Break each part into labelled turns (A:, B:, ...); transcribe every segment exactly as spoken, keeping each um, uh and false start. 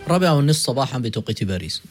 A: رابعة والنصف صباحا بتوقيت باريس.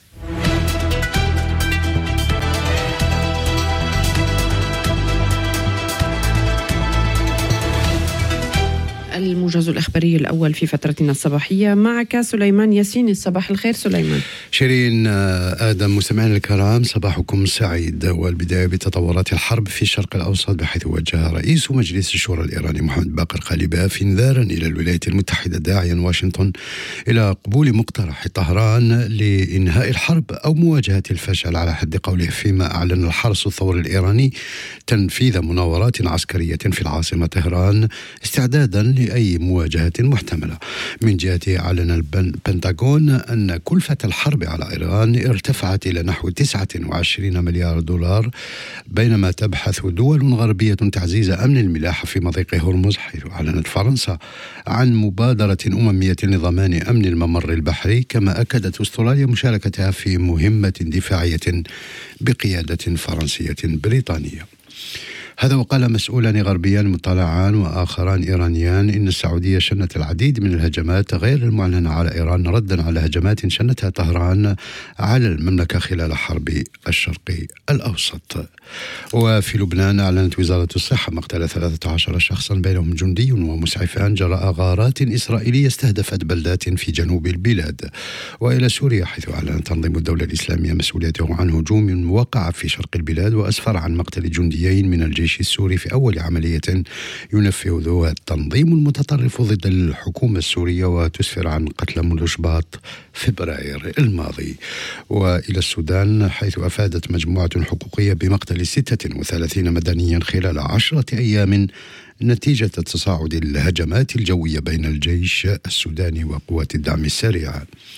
B: الموجز الإخباري الأول في فترتنا الصباحية معك سليمان ياسين. صباح الخير سليمان.
C: شيرين آدم، مستمعينا الكرام صباحكم سعيد. والبداية بتطورات الحرب في الشرق الأوسط، بحيث وجه رئيس مجلس الشورى الإيراني محمد باقر قليباف انذارا إلى الولايات المتحدة داعيا واشنطن إلى قبول مقترح طهران لإنهاء الحرب أو مواجهة الفشل على حد قوله، فيما أعلن الحرس الثوري الإيراني تنفيذ مناورات عسكرية في العاصمة طهران استعدادا لأي مواجهة محتملة. من جهته أعلن البنتاغون أن كلفة الحرب على إيران ارتفعت إلى نحو تسعة وعشرين مليار دولار، بينما تبحث دول غربية تعزيز أمن الملاحة في مضيق هرمز، حيث أعلنت فرنسا عن مبادرة أممية لضمان أمن الممر البحري. كما أكدت أستراليا مشاركتها في مهمة دفاعية بقيادة فرنسية بريطانية. هذا وقال مسؤولان غربيان مطلعان وآخران إيرانيان إن السعودية شنت العديد من الهجمات غير المعلنة على إيران ردا على هجمات شنتها طهران على المملكة خلال حرب الشرق الأوسط. وفي لبنان أعلنت وزارة الصحة مقتل ثلاثة عشر شخصا بينهم جندي ومسعفان جراء غارات إسرائيلية استهدفت بلدات في جنوب البلاد. وإلى سوريا، حيث أعلن تنظيم الدولة الإسلامية مسؤوليته عن هجوم وقع في شرق البلاد وأسفر عن مقتل جنديين من الجيش السوري في أول عملية ينفذها التنظيم المتطرف ضد الحكومة السورية، وتسفر عن قتل منذ شباط فبراير الماضي. وإلى السودان، حيث أفادت مجموعة حقوقية بمقتل ستة وثلاثين مدنيا خلال عشرة أيام نتيجة تصاعد الهجمات الجوية بين الجيش السوداني وقوات الدعم السريع.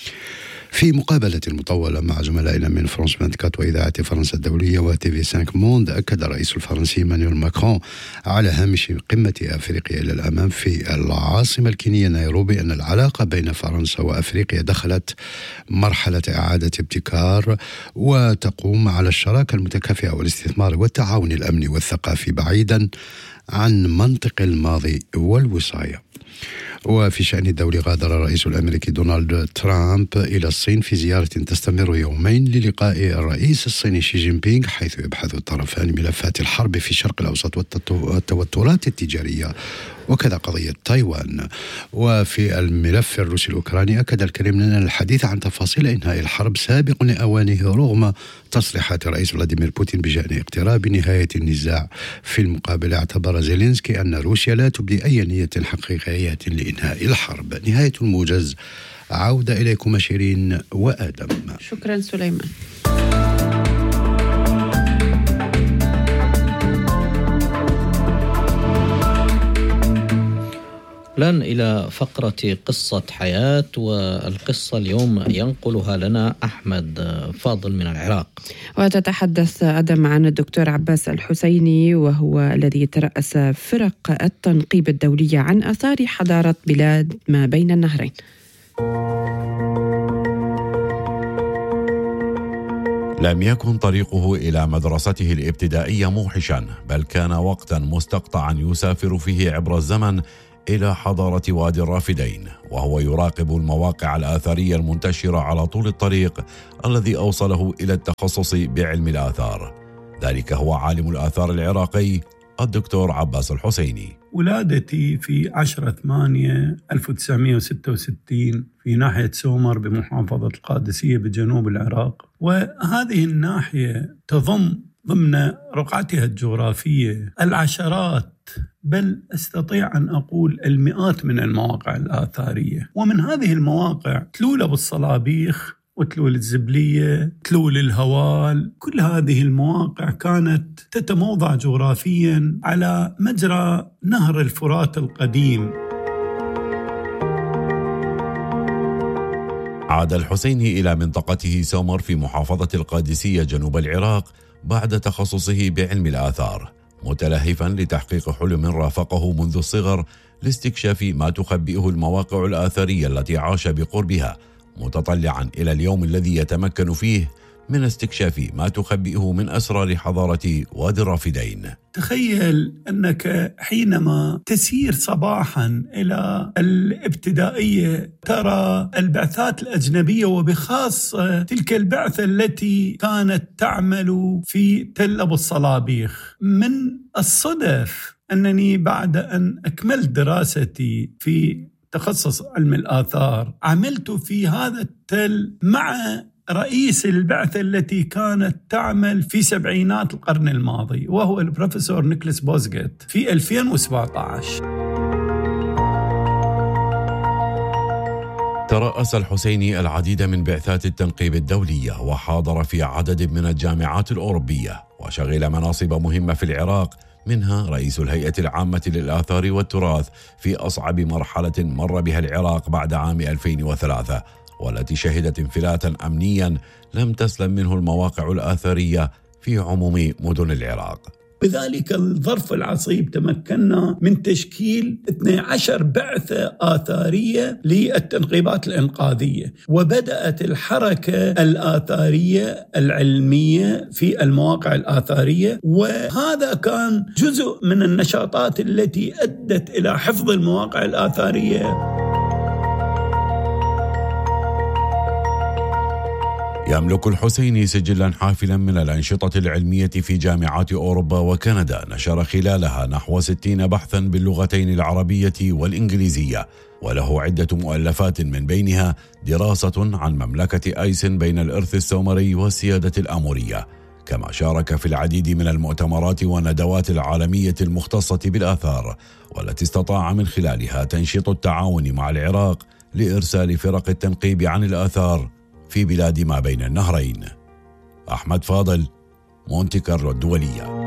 C: في مقابلة مطولة مع زملائنا من فرانس أربعة وعشرين وإذاعة فرنسا الدولية وتي في خمسة موند، أكد الرئيس الفرنسي إيمانويل ماكرون على هامش قمة أفريقيا إلى الأمام في العاصمة الكينية نيروبي أن العلاقة بين فرنسا وأفريقيا دخلت مرحلة إعادة ابتكار وتقوم على الشراكة المتكافئة والاستثمار والتعاون الأمني والثقافي بعيدا عن منطق الماضي والوصاية. وفي شأن الدولي، غادر الرئيس الأمريكي دونالد ترامب إلى الصين في زيارة تستمر يومين للقاء الرئيس الصيني شي جين بينغ، حيث يبحث الطرفان ملفات الحرب في الشرق الأوسط والتوترات التجارية وكذا قضية تايوان. وفي الملف الروسي الأوكراني، أكد الكرملين الحديث عن تفاصيل إنهاء الحرب سابق لأوانه رغم تصريحات الرئيس فلاديمير بوتين بشأن اقتراب نهاية النزاع. في المقابل، اعتبر زيلينسكي أن روسيا لا تبدي أي نية حقيقية لإنهاء الحرب. نهاية الموجز. عودة إليكم شيرين وآدم.
B: شكرا سليمان.
A: الآن إلى فقرة قصة حياة، والقصة اليوم ينقلها لنا أحمد فاضل من العراق.
B: وتتحدث أدم عن الدكتور عباس الحسيني، وهو الذي ترأس فرق التنقيب الدولية عن آثار حضارة بلاد ما بين النهرين.
D: لم يكن طريقه إلى مدرسته الابتدائية موحشا، بل كان وقتا مستقطعا يسافر فيه عبر الزمن إلى حضارة وادي الرافدين، وهو يراقب المواقع الآثارية المنتشرة على طول الطريق الذي أوصله إلى التخصص بعلم الآثار. ذلك هو عالم الآثار العراقي الدكتور عباس الحسيني.
E: ولادتي في عشرة ثمانية ألف وتسعمائة وستة وستين في ناحية سومر بمحافظة القادسية بجنوب العراق، وهذه الناحية تضم ضمن رقعتها الجغرافية العشرات بل أستطيع أن أقول المئات من المواقع الآثارية. ومن هذه المواقع تلول أبو الصلابيخ وتلول الزبلية، تلول الهوال، كل هذه المواقع كانت تتموضع جغرافيا على مجرى نهر الفرات القديم.
D: عاد الحسيني إلى منطقته سومر في محافظة القادسية جنوب العراق بعد تخصصه بعلم الآثار، متلهفا لتحقيق حلم رافقه منذ الصغر لاستكشاف ما تخبئه المواقع الآثارية التي عاش بقربها، متطلعا إلى اليوم الذي يتمكن فيه من استكشاف ما تخبئه من أسرار حضارة وادي الرافدين.
E: تخيل أنك حينما تسير صباحا إلى الابتدائية ترى البعثات الأجنبية، وبخاصة تلك البعثة التي كانت تعمل في تل أبو الصلابيخ. من الصدف أنني بعد أن أكملت دراستي في تخصص علم الآثار عملت في هذا التل مع رئيس البعثة التي كانت تعمل في سبعينات القرن الماضي، وهو البروفيسور نيكولاس بوزغيت في ألفين وسبعة عشر.
D: ترأس الحسيني العديد من بعثات التنقيب الدولية، وحاضر في عدد من الجامعات الأوروبية، وشغل مناصب مهمة في العراق، منها رئيس الهيئة العامة للآثار والتراث في أصعب مرحلة مر بها العراق بعد عام ألفين وثلاثة، والتي شهدت انفلاتا أمنيا لم تسلم منه المواقع الآثارية في عموم مدن العراق.
E: بذلك الظرف العصيب تمكنا من تشكيل اثنتي عشرة بعثة آثارية للتنقيبات الإنقاذية، وبدأت الحركة الآثارية العلمية في المواقع الآثارية، وهذا كان جزء من النشاطات التي أدت إلى حفظ المواقع الآثارية.
D: يملك الحسيني سجلا حافلا من الأنشطة العلمية في جامعات أوروبا وكندا، نشر خلالها نحو ستين بحثا باللغتين العربية والإنجليزية، وله عدة مؤلفات من بينها دراسة عن مملكة أيس بين الإرث السومري والسيادة الآمورية، كما شارك في العديد من المؤتمرات والندوات العالمية المختصة بالآثار، والتي استطاع من خلالها تنشيط التعاون مع العراق لإرسال فرق التنقيب عن الآثار في بلاد ما بين النهرين. أحمد فاضل، مونتي كارلو الدولية.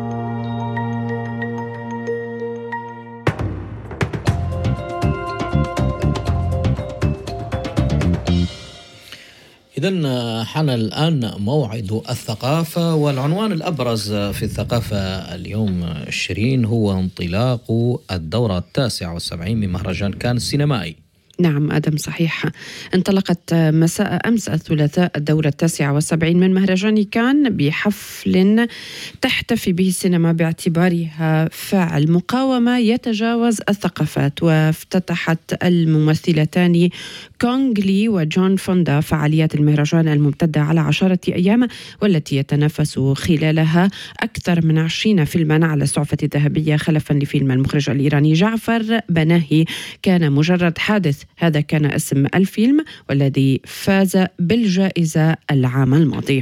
A: إذن حان الآن موعد الثقافة، والعنوان الأبرز في الثقافة اليوم شيرين هو انطلاق الدورة التاسعة والسبعين من مهرجان كان السينمائي.
B: نعم آدم، صحيح. انطلقت مساء أمس الثلاثاء الدورة التاسعة والسبعين من مهرجان كان بحفل تحتفي به السينما باعتبارها فاعل مقاومة يتجاوز الثقافات. وافتتحت الممثلتان كونغ لي وجون فوندا فعاليات المهرجان الممتدة على عشرة أيام، والتي يتنافس خلالها أكثر من عشرين فيلما على السعفة الذهبية، خلفا لفيلم المخرج الإيراني جعفر بناهي كان مجرد حادث. هذا كان اسم الفيلم والذي فاز بالجائزة العام الماضي.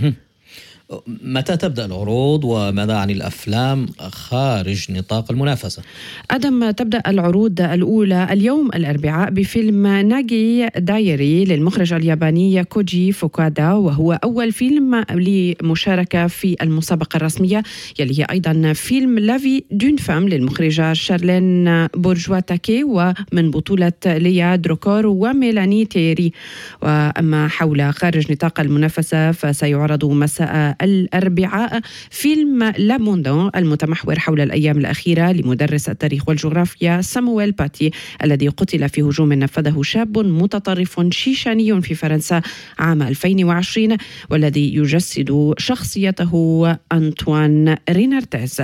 A: متى تبدأ العروض وماذا عن الأفلام خارج نطاق المنافسة؟
B: أدم، تبدأ العروض الأولى اليوم الأربعاء بفيلم ناجي دايري للمخرج الياباني كوجي فوكادا، وهو أول فيلم لمشاركة في المسابقة الرسمية، يلي هي أيضا فيلم لافي دون فام للمخرجة شارلين بورجوا تاكي، ومن بطولة ليا دروكور وميلاني تيري. وأما حول خارج نطاق المنافسة فسيعرض مساء الأربعاء فيلم لاموندون المتمحور حول الأيام الأخيرة لمدرس التاريخ والجغرافيا سامويل باتي، الذي قتل في هجوم نفذه شاب متطرف شيشاني في فرنسا عام ألفين وعشرين، والذي يجسد شخصيته أنطوان رينارتيز.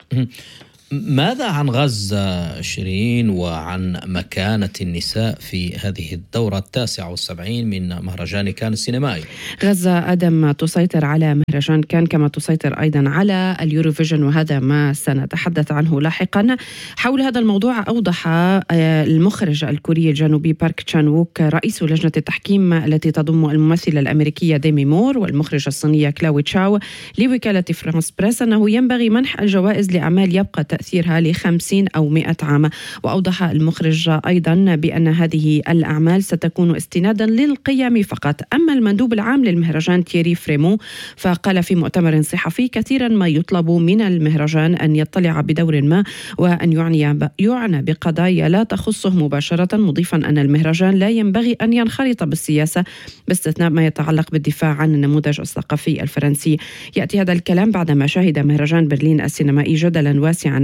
A: ماذا عن غزة شيرين وعن مكانة النساء في هذه الدورة التاسعة والسبعين من مهرجان كان السينمائي؟
B: غزة آدم تسيطر على مهرجان كان كما تسيطر أيضا على اليوروفيجن، وهذا ما سنتحدث عنه لاحقا. حول هذا الموضوع أوضح المخرج الكوري الجنوبي بارك تشان ووك رئيس لجنة التحكيم التي تضم الممثلة الأمريكية ديمي مور والمخرجة الصينية كلاوي تشاو لوكالة فرانس بريس أنه ينبغي منح الجوائز لأعمال يبقى تأثيرها لخمسين أو مئة عام. وأوضح المخرج أيضا بأن هذه الأعمال ستكون استنادا للقيم فقط. أما المندوب العام للمهرجان تيري فريمو فقال في مؤتمر صحفي كثيرا ما يطلب من المهرجان أن يطلع بدور ما وأن يعني يعنى بقضايا لا تخصه مباشرة، مضيفا أن المهرجان لا ينبغي أن ينخرط بالسياسة باستثناء ما يتعلق بالدفاع عن النموذج الثقافي الفرنسي. يأتي هذا الكلام بعدما شهد مهرجان برلين السينمائي جدلا واسعا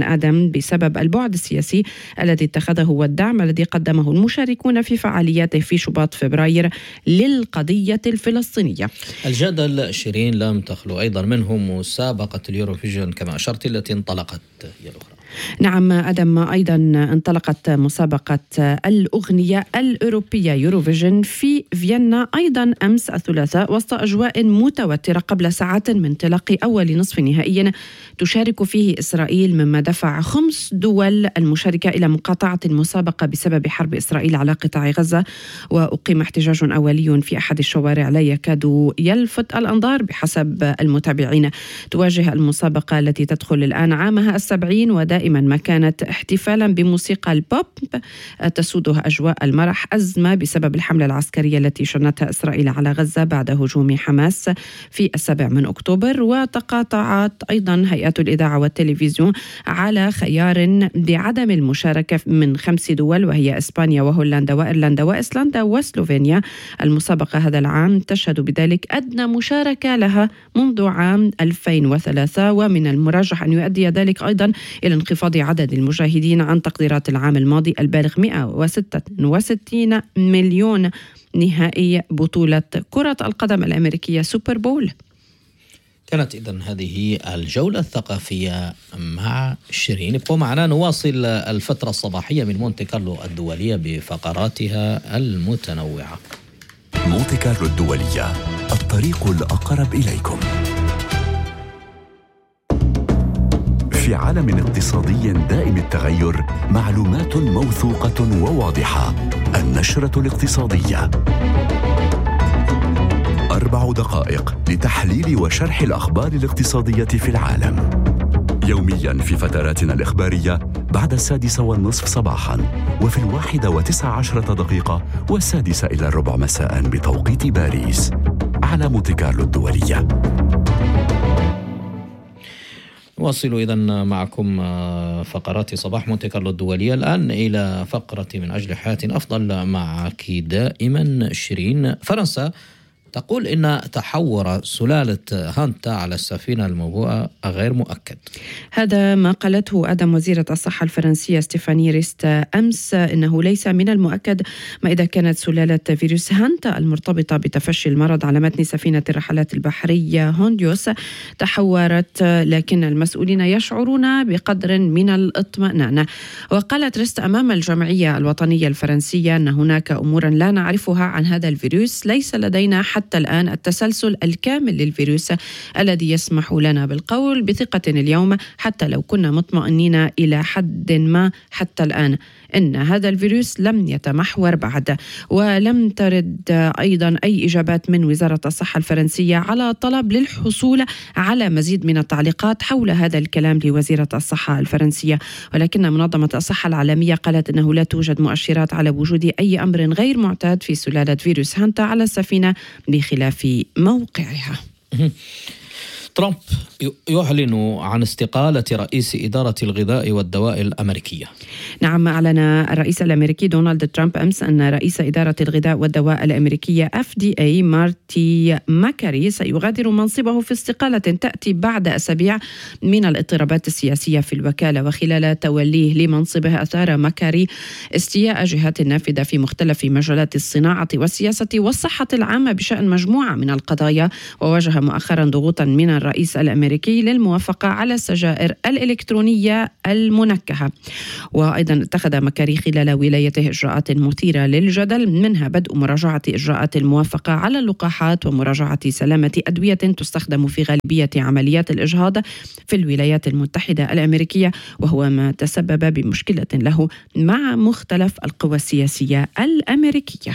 B: طبعا آدم بسبب البعد السياسي الذي اتخذه والدعم الذي قدمه المشاركون في فعالياته في شباط فبراير للقضية الفلسطينية.
A: الجدل شيرين لم تخلو أيضا منه مسابقة اليوروفيجن كما أشرت التي انطلقت هي الأخرى.
B: نعم آدم، أيضا انطلقت مسابقة الأغنية الأوروبية يوروفيجن في فيينا أيضا أمس الثلاثاء وسط أجواء متوترة قبل ساعات من انطلاق أول نصف نهائي تشارك فيه إسرائيل، مما دفع خمس دول المشاركة إلى مقاطعة المسابقة بسبب حرب إسرائيل على قطاع غزة. وأقيم احتجاج أولي في أحد الشوارع لا يكاد يلفت الأنظار بحسب المتابعين. تواجه المسابقة التي تدخل الآن عامها السبعين ودائما ما كانت احتفالا بموسيقى البوب تسودها أجواء المرح أزمة بسبب الحملة العسكرية التي شنتها إسرائيل على غزة بعد هجوم حماس في السابع من أكتوبر. وتقاطعت أيضا هيئات الإذاعة والتلفزيون على خيار بعدم المشاركة من خمس دول وهي إسبانيا وهولندا وإيرلندا وإيسلندا وسلوفينيا. المسابقة هذا العام تشهد بذلك أدنى مشاركة لها منذ عام ألفين وثلاثة، ومن المرجح أن يؤدي ذلك أيضا إلى انخفاض عدد المشاهدين عن تقديرات العام الماضي البالغ مئة وستة وستين مليون نهائي بطولة كرة القدم الأمريكية سوبر بول.
A: كانت إذن هذه الجولة الثقافية مع شيرين. ابقوا معنا نواصل الفترة الصباحية من مونتي كارلو الدولية بفقراتها المتنوعة.
F: مونتي كارلو الدولية، الطريق الأقرب إليكم. في عالم اقتصادي دائم التغير، معلومات موثوقة وواضحة. النشرة الاقتصادية، أربع دقائق لتحليل وشرح الأخبار الاقتصادية في العالم، يوميا في فتراتنا الإخبارية بعد السادسة والنصف صباحا، وفي الواحدة وتسع عشرة دقيقة والسادسة إلى الربع مساء بتوقيت باريس، على مونتي كارلو الدولية.
A: نواصل إذن معكم فقرات صباح مونتي كارلو الدولية. الآن إلى فقرة من أجل حياة أفضل معك دائما شيرين. فرنسا تقول إن تحور سلالة هانتا على السفينة الموبوءة غير مؤكد.
B: هذا ما قالته آدم وزيرة الصحة الفرنسية ستيفاني ريست أمس، إنه ليس من المؤكد ما إذا كانت سلالة فيروس هانتا المرتبطة بتفشي المرض على متن سفينة الرحلات البحرية هونديوس تحورت، لكن المسؤولين يشعرون بقدر من الاطمئنان. وقالت ريست أمام الجمعية الوطنية الفرنسية أن هناك أمورا لا نعرفها عن هذا الفيروس، ليس لدينا حتى حتى الآن التسلسل الكامل للفيروس الذي يسمح لنا بالقول بثقة اليوم، حتى لو كنا مطمئنين إلى حد ما حتى الآن، إن هذا الفيروس لم يتمحور بعد. ولم ترد أيضا أي إجابات من وزارة الصحة الفرنسية على طلب للحصول على مزيد من التعليقات حول هذا الكلام لوزيرة الصحة الفرنسية. ولكن منظمة الصحة العالمية قالت أنه لا توجد مؤشرات على وجود أي أمر غير معتاد في سلالة فيروس هانتا على السفينة بخلاف موقعها.
A: ترامب يعلن عن استقالة رئيس إدارة الغذاء والدواء الأمريكية.
B: نعم، أعلن الرئيس الأمريكي دونالد ترامب أمس أن رئيس إدارة الغذاء والدواء الأمريكية إف دي إيه مارتي ماكاري سيغادر منصبه في استقالة تأتي بعد أسابيع من الاضطرابات السياسية في الوكالة. وخلال توليه لمنصبه أثار ماكاري استياء جهات نافذة في مختلف مجالات الصناعة والسياسة والصحة العامة بشأن مجموعة من القضايا، وواجه مؤخرا ضغوطا من الرئيس الأمريكي للموافقة على السجائر الإلكترونية المنكهة. وأيضا اتخذ ماكاري خلال ولايته إجراءات مثيرة للجدل، منها بدء مراجعة إجراءات الموافقة على اللقاحات ومراجعة سلامة أدوية تستخدم في غالبية عمليات الإجهاض في الولايات المتحدة الأمريكية، وهو ما تسبب بمشكلة له مع مختلف القوى السياسية الأمريكية.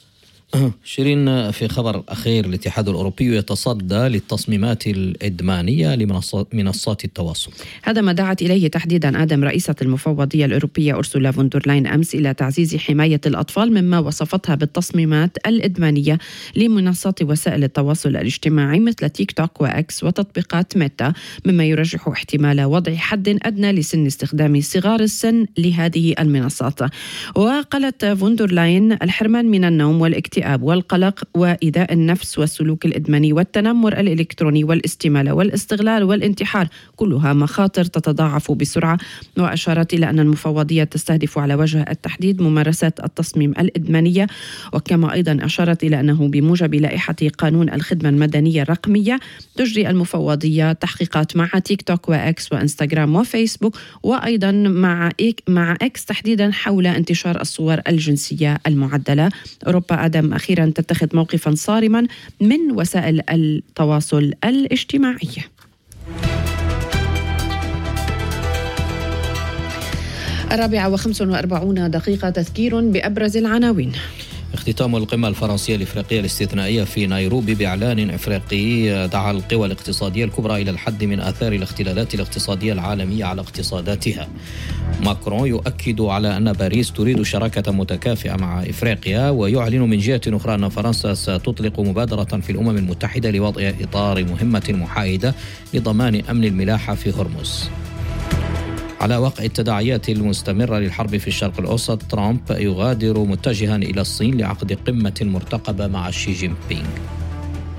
A: شيرين، في خبر أخير الاتحاد الأوروبي يتصدى للتصميمات الإدمانية لمنصات التواصل.
B: هذا ما دعت إليه تحديدا آدم رئيسة المفوضية الأوروبية أرسولا فوندرلاين أمس إلى تعزيز حماية الأطفال مما وصفتها بالتصميمات الإدمانية لمنصات وسائل التواصل الاجتماعي مثل تيك توك وإكس وتطبيقات ميتا، مما يرجح احتمال وضع حد أدنى لسن استخدام صغار السن لهذه المنصات. وقالت فوندرلاين الحرمان من النوم والاكتئاب الاكتئاب والقلق وإيذاء النفس والسلوك الإدماني والتنمر الإلكتروني والاستمالة والاستغلال والانتحار كلها مخاطر تتضاعف بسرعة. وأشارت إلى أن المفوضية تستهدف على وجه التحديد ممارسات التصميم الإدمانية، وكما أيضا أشارت إلى أنه بموجب لائحة قانون الخدمة المدنية الرقمية تجري المفوضية تحقيقات مع تيك توك وإكس وإنستغرام وفيسبوك وأيضا مع إك مع إكس تحديدا حول انتشار الصور الجنسية المعدلة. أوروبا آدم أخيرا تتخذ موقفا صارما من وسائل التواصل الاجتماعي. الرابعة وخمس وأربعون دقيقة، تذكير بأبرز العناوين.
A: اختتام القمة الفرنسية الإفريقية الاستثنائية في نيروبي بإعلان إفريقي دعا القوى الاقتصادية الكبرى إلى الحد من آثار الاختلالات الاقتصادية العالمية على اقتصاداتها. ماكرون يؤكد على أن باريس تريد شراكة متكافئة مع إفريقيا، ويعلن من جهة أخرى أن فرنسا ستطلق مبادرة في الأمم المتحدة لوضع إطار مهمة محايدة لضمان أمن الملاحة في هرمز. على وقع التداعيات المستمرة للحرب في الشرق الأوسط، ترامب يغادر متجها إلى الصين لعقد قمة مرتقبة مع شي جين بينغ.